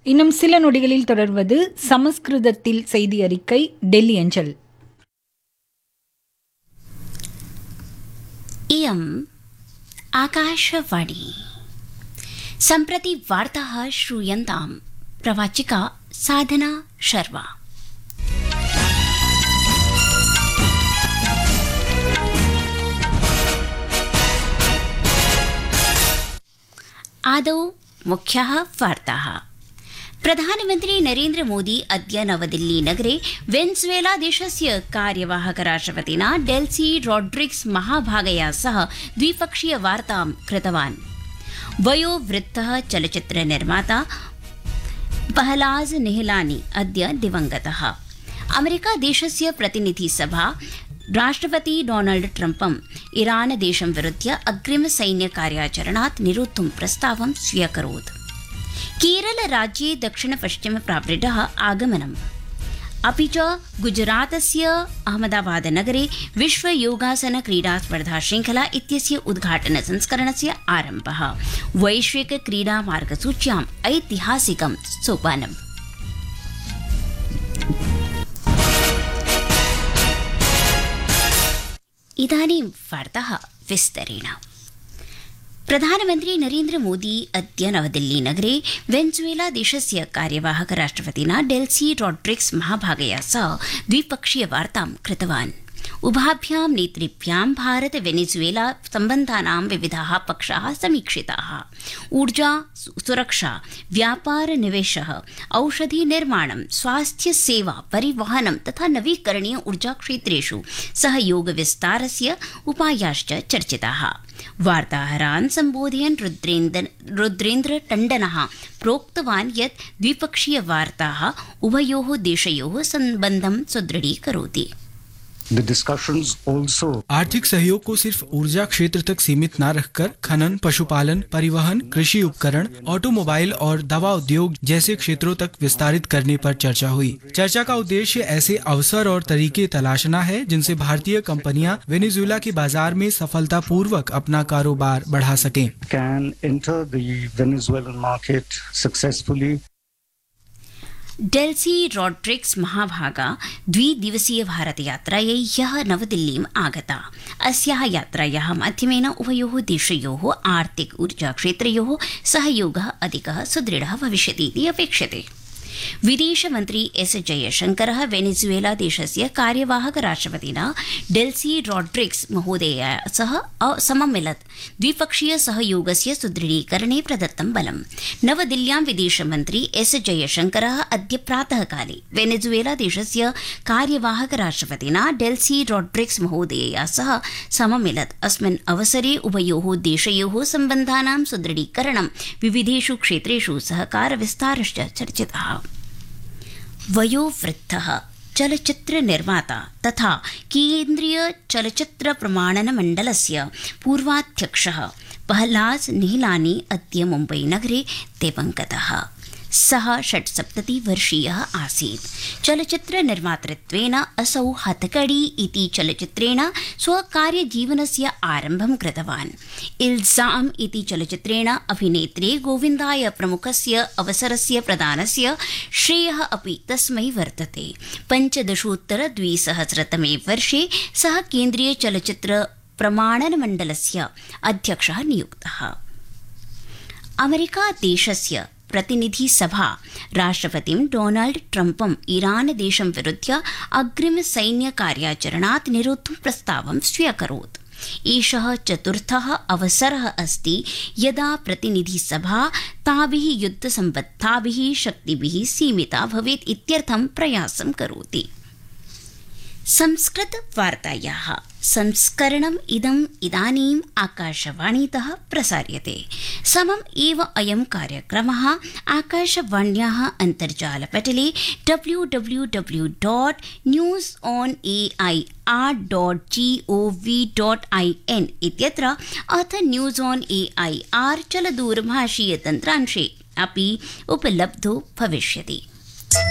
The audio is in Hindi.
இன்னும் சில நொடிகளில் தொடர்வது சமஸ்கிருதத்தில் செய்தி அறிக்கை டெல்லி அஞ்சல். इयम् आकाशवाणी. सम्प्रति वार्ताः श्रूयन्ताम्. प्रवाचिका साधना शर्मा. आदौ मुख्याः वार्ताः. प्रधानमन्त्री नरेन्द्र मोदी अद्य नवदिल्ली नगरे वेनेजुएला देशस्य कार्यवाहक राष्ट्रपतिना डेल्सी रोड्रिग्स महाभागया सह द्विपक्षीय वार्तां कृतवान्. वयोवृद्धः चलच्चित्रनिर्माता पहलाज निहलानी अद्य दिवंगतः. अमेरिका देशस्य प्रतिनिधिसभा राष्ट्रपति डोनाल्ड ट्रम्पम् ईरान देशं विरुध्य अग्रिम सैन्य कार्याचरणात् निरोद्धुं प्रस्तावं स्व्यकरोत्. केरल राज्ये दक्षिण पश्चिम प्रावृड्डः आगमनम्. अपि च गुजरातस्य अहमदाबाद नगरे विश्व योगासन क्रीडा स्पर्धा श्रृंखला इत्यस्य उद्घाटन संस्करणस्य आरम्भः. वैश्विक क्रीडा मार्गसूच्याम् ऐतिहासिकं सोपानम्. इदानीं वार्ताः विस्तरेण. प्रधानमन्त्री नरेन्द्र मोदी अद्य नवदिल्ली नगरे वेनेजुएला देशस्य कार्यवाहक राष्ट्रपतिना डेल्सी रोड्रिग्स महाभागया सह द्विपक्षीय वार्तां कृतवान्. उभाभ्यां नेतृभ्यां भारत वेनेजुएला सम्बन्धानां विविधाः पक्षाः समीक्षिताः. ऊर्जा सुरक्षा, व्यापार निवेशः, औषधि निर्माणं, स्वास्थ्य सेवा, परिवहनं तथा नवीकरणीय ऊर्जा क्षेत्रेषु सहयोग विस्तारस्य उपायाश्च चर्चिताः. वार्ताहरान् सम्बोधयन् रुद्रेन्द्र टण्डनः प्रोक्तवान् यत् द्विपक्षीय वार्ताः उभयोः देशयोः सम्बन्धं सुदृढीकरोति. आर्थिक सहयोग को सिर्फ ऊर्जा क्षेत्र तक सीमित न रखकर खनन, पशुपालन, परिवहन, कृषि उपकरण, ऑटोमोबाइल और दवा उद्योग जैसे क्षेत्रों तक विस्तारित करने पर चर्चा हुई. चर्चा का उद्देश्य ऐसे अवसर और तरीके तलाशना है जिनसे भारतीय कंपनियां वेनेजुएला के बाजार में सफलतापूर्वक अपना कारोबार बढ़ा सकें. डेल्सी रोड्रिग्स महाभागा द्विदिवसीय भारतयात्रायै ह्यः नवदिल्लीम् आगता. अस्याः यात्रायाः माध्यमेन उभयोः देशयोः आर्थिक ऊर्जा क्षेत्रयोः सहयोगः अधिकः सुदृढः भविष्यति इति अपेक्षते. विदेशमन्त्री एस जयशंकरः वेनेजुएला देशस्य कार्यवाहक राष्ट्रपतिना डेल्सी रोड्रिग्स महोदयया सह सममिलत्. द्विपक्षीय सहयोगस्य सुदृढीकरणे प्रदत्तं बलम्. नवदिल्ल्यां विदेशमन्त्री एस जयशंकरः अद्य प्रातःकाले वेनेजुएला देशस्य कार्यवाहक राष्ट्रपतिना डेल्सी रोड्रिग्स महोदयया सह सममिलत्. अस्मिन् अवसरे उभयोः देशयोः सम्बन्धानां सुदृढीकरणं, विविधेषु क्षेत्रेषु सहकार विस्तारश्च चर्चितः. वयोवृद्धः चलच्चित्र निर्माता तथा केन्द्रीय चलच्चित्र प्रमाणन मण्डलस्य पूर्वाध्यक्षः पहलाज निहलानी अद्य मुम्बई नगरे दिवंगतः. सः 76 वर्षीयः आसीत्. चलच्चित्र निर्मातृत्वेन असौ हथकड़ी इति चलच्चित्रेण स्वकार्यजीवनस्य आरम्भं कृतवान्. इल्जाम् इति चलच्चित्रेण अभिनेत्रे गोविन्दाय प्रमुखस्य अवसरस्य प्रदानस्य श्रेयः अपि तस्मै वर्तते. 15-2000 वर्षे सः केन्द्रीय चलच्चित्र प्रमाणनमण्डलस्य अध्यक्षः नियुक्तः. अमेरिका देशस्य प्रतिनिधिसभा राष्ट्रपतिं डोनाल्ड ट्रम्पम् ईरान देशं विरुध्य अग्रिम सैन्य कार्याचरणात् निरोद्धुं प्रस्तावं स्व्यकरोत्. एषः चतुर्थः अवसरः अस्ति यदा प्रतिनिधिसभा ताभिः युद्धसम्बद्धाभिः शक्तिभिः सीमिता भवेत् इत्यर्थं प्रयासं करोति. संस्कृत वार्तायाः संस्करणम् इदानीम् आकाशवाणीतः प्रसार्यते. समम् एव अयं कार्यक्रमः आकाशवाण्याः अन्तर्जालपटले www.newsonair.gov.in इत्यत्र अथ न्यूज़ ऑन एआईआर चलदूरभाषीयतन्त्रांशे अपि उपलब्धो भविष्यति.